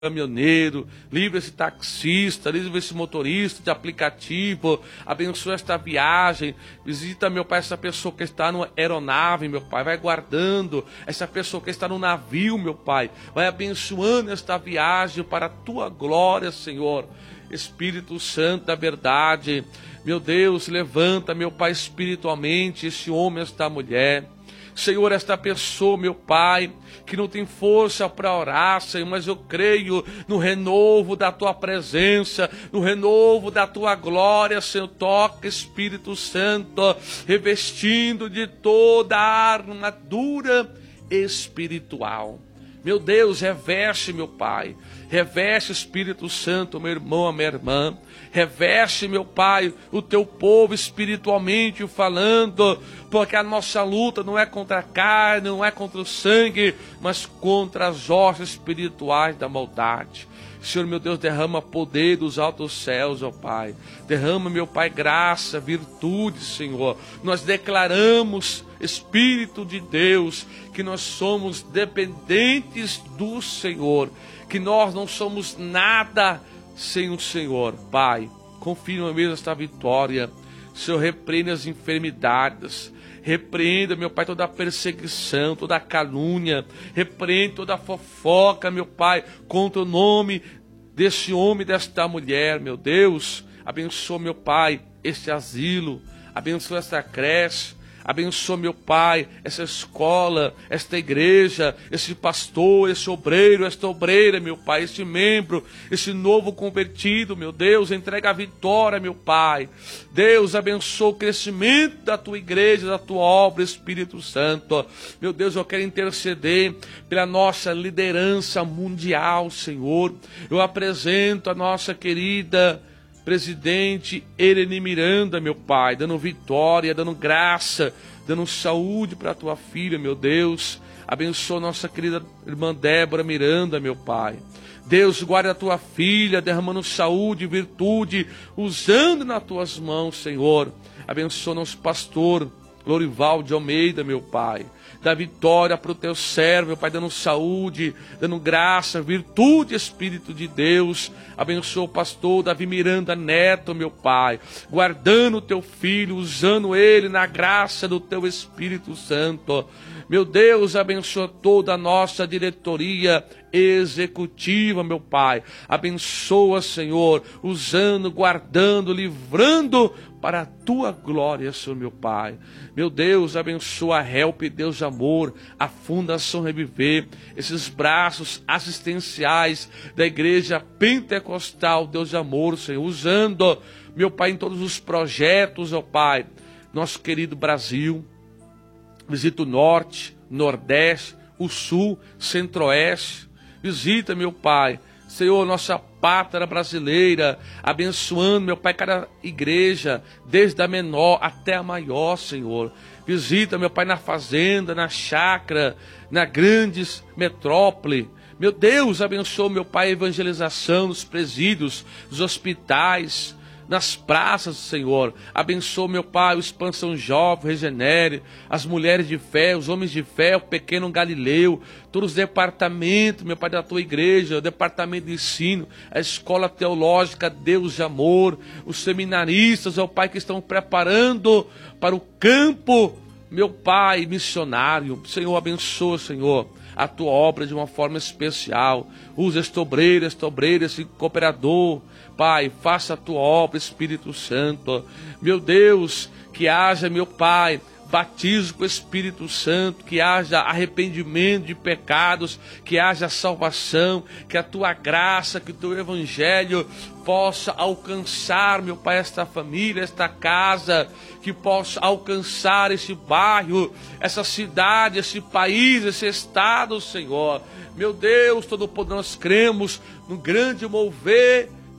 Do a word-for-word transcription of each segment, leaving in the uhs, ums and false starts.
caminhoneiro, livra esse taxista, livra esse motorista de aplicativo, abençoa esta viagem, visita, meu Pai, essa pessoa que está numa aeronave, meu Pai, vai guardando, essa pessoa que está no navio, meu Pai, vai abençoando esta viagem para a Tua glória, Senhor. Espírito Santo da verdade, meu Deus, levanta, meu Pai, espiritualmente, esse homem, esta mulher, Senhor, esta pessoa, meu Pai, que não tem força para orar, Senhor, mas eu creio no renovo da Tua presença, no renovo da Tua glória, Senhor. Toca, Espírito Santo, revestindo de toda a armadura espiritual. Meu Deus, reveste, meu Pai, reveste, Espírito Santo, meu irmão, a minha irmã, reveste, meu Pai, o Teu povo espiritualmente falando, porque a nossa luta não é contra a carne, não é contra o sangue, mas contra as hostes espirituais da maldade. Senhor, meu Deus, derrama poder dos altos céus, ó Pai. Derrama, meu Pai, graça, virtude, Senhor. Nós declaramos, Espírito de Deus, que nós somos dependentes do Senhor, que nós não somos nada sem o Senhor. Pai, confirma mesmo esta vitória. Senhor, repreenda as enfermidades. Repreenda, meu Pai, toda a perseguição, toda a calúnia. Repreenda toda a fofoca, meu Pai, contra o nome desse homem, desta mulher, meu Deus. Abençoa, meu Pai, este asilo. Abençoa esta creche. Abençoa, meu Pai, essa escola, esta igreja, esse pastor, esse obreiro, esta obreira, meu Pai, este membro, esse novo convertido, meu Deus, entrega a vitória, meu Pai. Deus, abençoa o crescimento da Tua igreja, da Tua obra, Espírito Santo. Meu Deus, eu quero interceder pela nossa liderança mundial, Senhor. Eu apresento a nossa querida presidente Irene Miranda, meu Pai, dando vitória, dando graça, dando saúde para a Tua filha, meu Deus. Abençoa nossa querida irmã Débora Miranda, meu Pai. Deus, guarda a Tua filha, derramando saúde e virtude, usando nas Tuas mãos, Senhor. Abençoa nosso pastor Lorival de Almeida, meu Pai. Dá vitória para o Teu servo, meu Pai, dando saúde, dando graça, virtude, Espírito de Deus. Abençoa o pastor Davi Miranda Neto, meu Pai, guardando o Teu filho, usando ele na graça do Teu Espírito Santo. Meu Deus, abençoa toda a nossa diretoria executiva, meu Pai. Abençoa, Senhor, usando, guardando, livrando para a Tua glória, Senhor, meu Pai. Meu Deus, abençoa a Help, Deus de Amor, a Fundação Reviver, esses braços assistenciais da Igreja Pentecostal, Deus de Amor, Senhor, usando, meu Pai, em todos os projetos, ó Pai, nosso querido Brasil. Visita o Norte, Nordeste, o Sul, Centro-Oeste. Visita, meu Pai, Senhor, nossa pátria brasileira, abençoando, meu Pai, cada igreja, desde a menor até a maior, Senhor. Visita, meu Pai, na fazenda, na chácara, na grandes metrópole. Meu Deus, abençoa, meu Pai, a evangelização nos presídios, nos hospitais, nas praças, Senhor. Abençoa, meu Pai, o Expansão Jovem, Regenere, as mulheres de fé, os homens de fé, o pequeno Galileu, todos os departamentos, meu Pai, da Tua igreja, o departamento de ensino, a escola teológica, Deus de Amor, os seminaristas, ó Pai, que estão preparando para o campo, meu Pai, missionário. Senhor, abençoa, Senhor, a Tua obra de uma forma especial. Usa este obreiro, esta obreira, esse cooperador. Pai, faça a Tua obra, Espírito Santo. Meu Deus, que haja, meu Pai, batismo com o Espírito Santo, que haja arrependimento de pecados, que haja salvação, que a Tua graça, que o Teu Evangelho possa alcançar, meu Pai, esta família, esta casa, que possa alcançar esse bairro, essa cidade, esse país, esse estado, Senhor. Meu Deus, todo poder, nós cremos no grande mover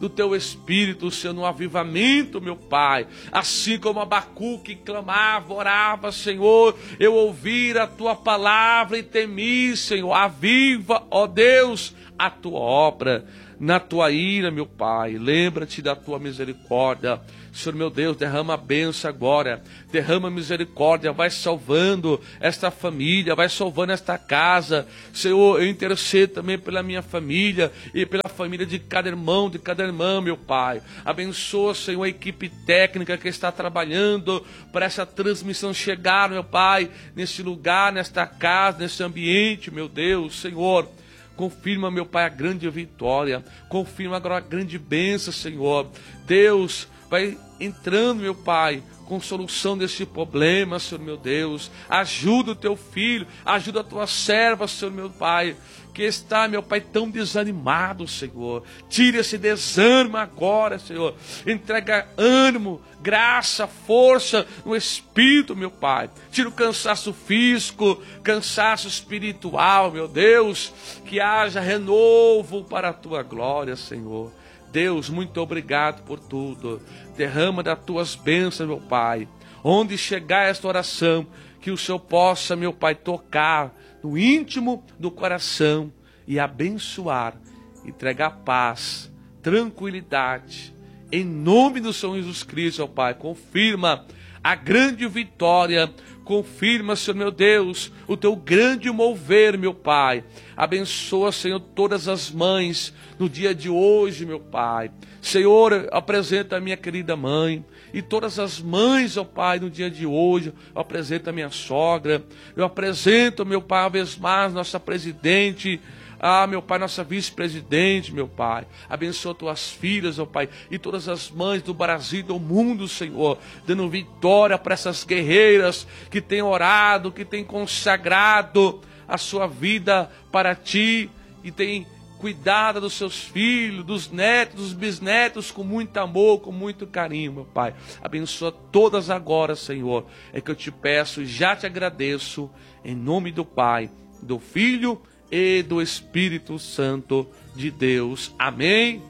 do teu Espírito, Senhor, no avivamento, meu Pai. Assim como Abacuque clamava, orava, Senhor, eu ouvi a tua palavra e temi, Senhor. Aviva, ó Deus, a tua obra. Na tua ira, meu Pai, lembra-te da tua misericórdia. Senhor, meu Deus, derrama a bênção agora, derrama misericórdia, vai salvando esta família, vai salvando esta casa. Senhor, eu intercedo também pela minha família e pela família de cada irmão, de cada irmã, meu Pai. Abençoa, Senhor, a equipe técnica que está trabalhando para essa transmissão chegar, meu Pai, nesse lugar, nesta casa, nesse ambiente, meu Deus, Senhor. Confirma, meu Pai, a grande vitória. Confirma agora a grande bênção, Senhor. Deus, vai entrando, meu Pai, com solução desse problema, Senhor, meu Deus. Ajuda o teu filho, ajuda a tua serva, Senhor, meu Pai, que está, meu Pai, tão desanimado, Senhor. Tira esse desânimo agora, Senhor. Entrega ânimo, graça, força no Espírito, meu Pai. Tira o cansaço físico, cansaço espiritual, meu Deus. Que haja renovo para a tua glória, Senhor. Deus, muito obrigado por tudo. Derrama das tuas bênçãos, meu Pai. Onde chegar esta oração, que o Senhor possa, meu Pai, tocar no íntimo do coração e abençoar, entregar paz, tranquilidade. Em nome do Senhor Jesus Cristo, ó Pai, confirma a grande vitória. Confirma, Senhor meu Deus, o teu grande mover, meu Pai. Abençoa, Senhor, todas as mães no dia de hoje, meu Pai. Senhor, apresenta a minha querida mãe e todas as mães, ó Pai, no dia de hoje. Eu apresento a minha sogra. Eu apresento, meu Pai, uma vez mais, nossa presidente. Ah, meu Pai, nossa vice-presidente, meu Pai. Abençoa tuas filhas, ó Pai, e todas as mães do Brasil e do mundo, Senhor, dando vitória para essas guerreiras que têm orado, que têm consagrado a sua vida para Ti e têm cuidado dos seus filhos, dos netos, dos bisnetos com muito amor, com muito carinho, meu Pai. Abençoa todas agora, Senhor. É que eu te peço e já te agradeço, em nome do Pai, do Filho e do Espírito Santo de Deus. Amém,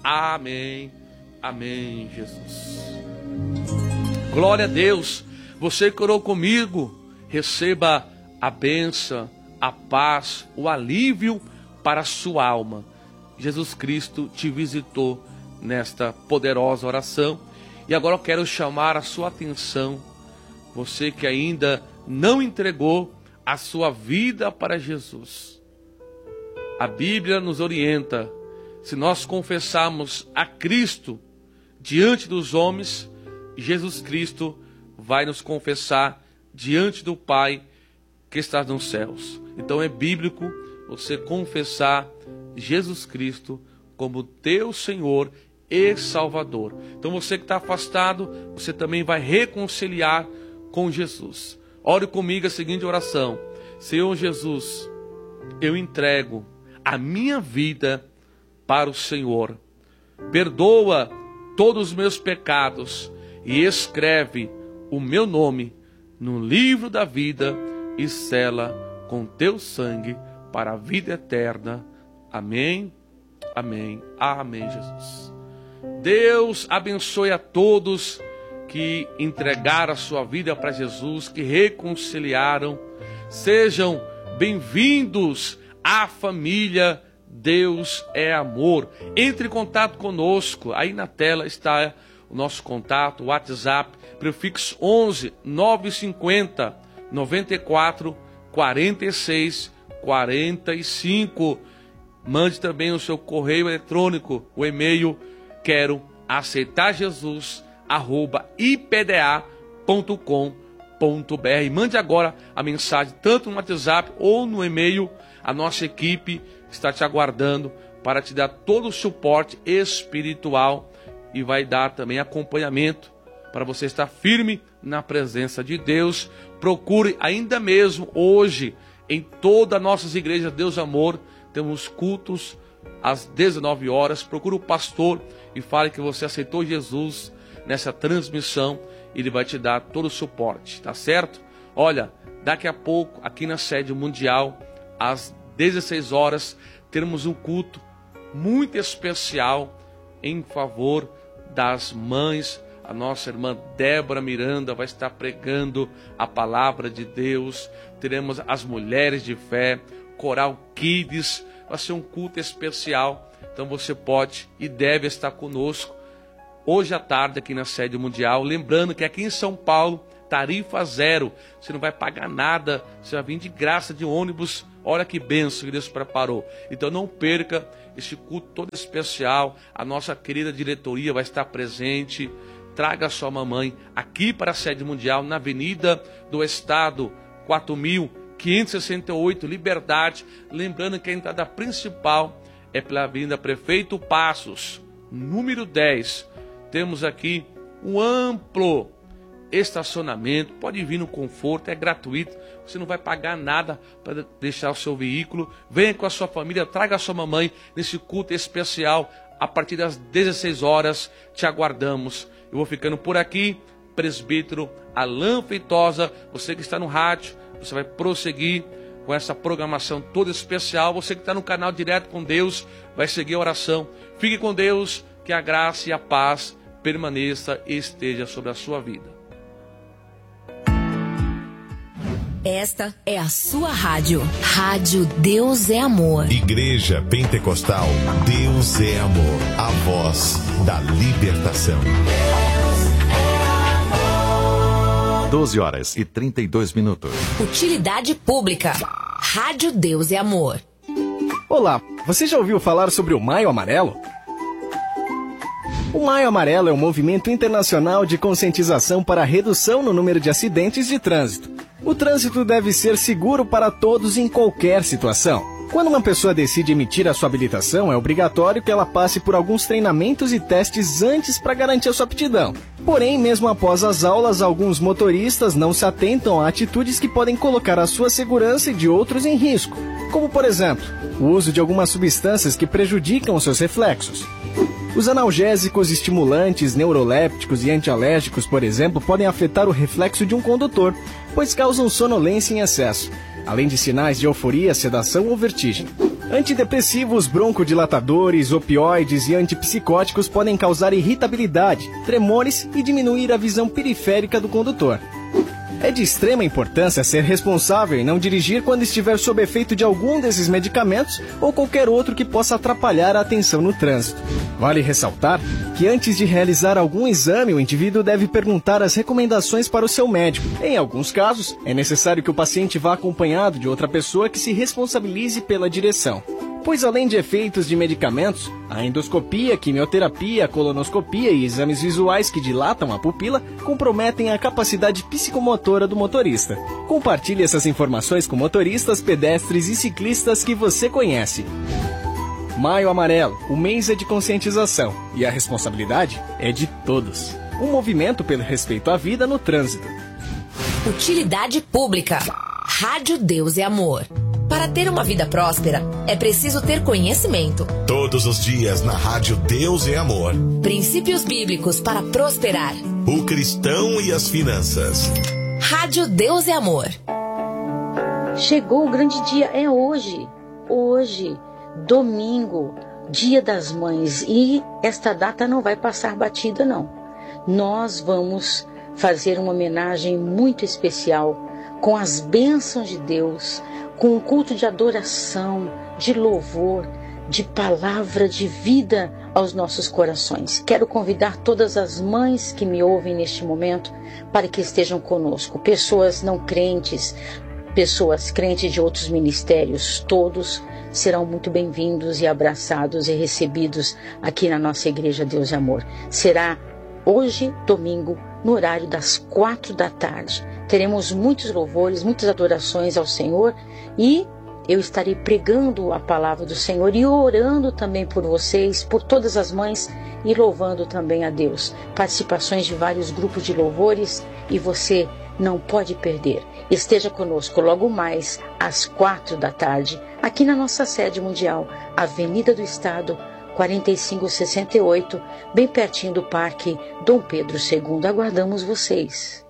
amém, amém, Jesus. Glória a Deus. Você que orou comigo, receba a bênção, a paz, o alívio para a sua alma. Jesus Cristo te visitou nesta poderosa oração. E agora eu quero chamar a sua atenção, você que ainda não entregou a sua vida para Jesus. A Bíblia nos orienta, se nós confessarmos a Cristo diante dos homens, Jesus Cristo vai nos confessar diante do Pai que está nos céus. Então é bíblico você confessar Jesus Cristo como teu Senhor e Salvador. Então você que está afastado, você também vai reconciliar com Jesus. Ore comigo a seguinte oração: Senhor Jesus, eu entrego a minha vida para o Senhor. Perdoa todos os meus pecados e escreve o meu nome no livro da vida e sela com teu sangue para a vida eterna. Amém, amém, amém, Jesus. Deus abençoe a todos que entregaram a sua vida para Jesus, que reconciliaram. Sejam bem-vindos à família Deus é Amor. Entre em contato conosco. Aí na tela está o nosso contato, o WhatsApp, prefixo onze nove cinquenta noventa e quatro quarenta e seis quarenta e cinco. Mande também o seu correio eletrônico, o e-mail quero aceitar Jesus arroba i p d a ponto com ponto b r. Mande agora a mensagem tanto no WhatsApp ou no e-mail. A nossa equipe está te aguardando para te dar todo o suporte espiritual e vai dar também acompanhamento para você estar firme na presença de Deus. Procure ainda mesmo hoje em todas as nossas igrejas Deus Amor, temos cultos às dezenove horas. Procure o pastor e fale que você aceitou Jesus nessa transmissão. Ele vai te dar todo o suporte, tá certo? Olha, daqui a pouco aqui na sede mundial, às dezesseis horas, teremos um culto muito especial em favor das mães. A nossa irmã Débora Miranda vai estar pregando a palavra de Deus. Teremos as mulheres de fé, Coral Kids, vai ser um culto especial. Então você pode e deve estar conosco hoje à tarde aqui na sede mundial. Lembrando que aqui em São Paulo, tarifa zero, você não vai pagar nada, você vai vir de graça de ônibus. Olha que bênção que Deus preparou. Então não perca este culto todo especial. A nossa querida diretoria vai estar presente. Traga a sua mamãe aqui para a sede mundial, na Avenida do Estado, quatro mil quinhentos e sessenta e oito, Liberdade. Lembrando que a entrada principal é pela Avenida Prefeito Passos, número dez. Temos aqui um amplo estacionamento, pode vir no conforto, é gratuito, você não vai pagar nada para deixar o seu veículo. Venha com a sua família, traga a sua mamãe nesse culto especial. A partir das dezesseis horas, te aguardamos. Eu vou ficando por aqui, presbítero Alain Feitosa. Você que está no rádio, você vai prosseguir com essa programação toda especial. Você que está no canal Direto com Deus, vai seguir a oração. Fique com Deus, que a graça e a paz permaneça e esteja sobre a sua vida. Esta é a sua rádio. Rádio Deus é Amor. Igreja Pentecostal Deus é Amor. A voz da libertação. doze horas e trinta e dois minutos. Utilidade pública. Rádio Deus é Amor. Olá, você já ouviu falar sobre o Maio Amarelo? O Maio Amarelo é um movimento internacional de conscientização para a redução no número de acidentes de trânsito. O trânsito deve ser seguro para todos em qualquer situação. Quando uma pessoa decide emitir a sua habilitação, é obrigatório que ela passe por alguns treinamentos e testes antes para garantir a sua aptidão. Porém, mesmo após as aulas, alguns motoristas não se atentam a atitudes que podem colocar a sua segurança e de outros em risco, como, por exemplo, o uso de algumas substâncias que prejudicam os seus reflexos. Os analgésicos, estimulantes, neurolépticos e antialérgicos, por exemplo, podem afetar o reflexo de um condutor, pois causam sonolência em excesso, além de sinais de euforia, sedação ou vertigem. Antidepressivos, broncodilatadores, opioides e antipsicóticos podem causar irritabilidade, tremores e diminuir a visão periférica do condutor. É de extrema importância ser responsável e não dirigir quando estiver sob efeito de algum desses medicamentos ou qualquer outro que possa atrapalhar a atenção no trânsito. Vale ressaltar que antes de realizar algum exame, o indivíduo deve perguntar as recomendações para o seu médico. Em alguns casos, é necessário que o paciente vá acompanhado de outra pessoa que se responsabilize pela direção. Pois além de efeitos de medicamentos, a endoscopia, quimioterapia, colonoscopia e exames visuais que dilatam a pupila comprometem a capacidade psicomotora do motorista. Compartilhe essas informações com motoristas, pedestres e ciclistas que você conhece. Maio Amarelo, o mês é de conscientização e a responsabilidade é de todos. Um movimento pelo respeito à vida no trânsito. Utilidade pública. Rádio Deus é Amor. Para ter uma vida próspera, é preciso ter conhecimento. Todos os dias na Rádio Deus é Amor. Princípios bíblicos para prosperar. O cristão e as finanças. Rádio Deus é Amor. Chegou o grande dia, é hoje. Hoje, domingo, Dia das Mães. E esta data não vai passar batida, não. Nós vamos fazer uma homenagem muito especial com as bênçãos de Deus, com um culto de adoração, de louvor, de palavra de vida aos nossos corações. Quero convidar todas as mães que me ouvem neste momento para que estejam conosco. Pessoas não crentes, pessoas crentes de outros ministérios, todos serão muito bem-vindos e abraçados e recebidos aqui na nossa Igreja Deus e Amor. Será hoje, domingo, no horário das quatro da tarde. Teremos muitos louvores, muitas adorações ao Senhor e eu estarei pregando a palavra do Senhor e orando também por vocês, por todas as mães e louvando também a Deus. Participações de vários grupos de louvores e você não pode perder. Esteja conosco logo mais às quatro da tarde, aqui na nossa sede mundial, Avenida do Estado, quarenta e cinco sessenta e oito, bem pertinho do Parque Dom Pedro segundo. Aguardamos vocês.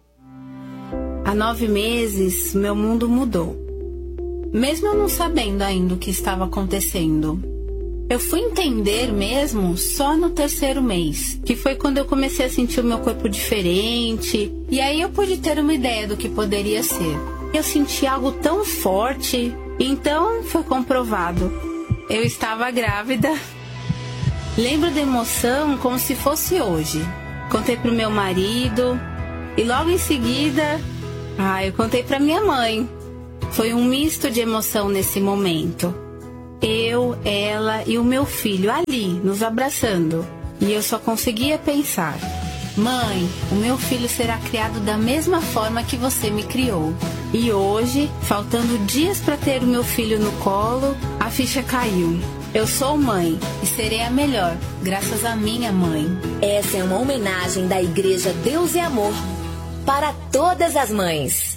Há nove meses, meu mundo mudou. Mesmo eu não sabendo ainda o que estava acontecendo, Eu fui entender mesmo só no terceiro mês, que foi quando eu comecei a sentir o meu corpo diferente, e aí eu pude ter uma ideia do que poderia ser. Eu senti algo tão forte, então foi comprovado. Eu estava grávida. Lembro da emoção como se fosse hoje. Contei pro meu marido e logo em seguida, ah, eu contei pra minha mãe. Foi um misto de emoção nesse momento. Eu, ela e o meu filho ali, nos abraçando. E eu só conseguia pensar: mãe, o meu filho será criado da mesma forma que você me criou. E hoje, faltando dias para ter o meu filho no colo, a ficha caiu. Eu sou mãe e serei a melhor, graças à minha mãe. Essa é uma homenagem da Igreja Deus é Amor para todas as mães.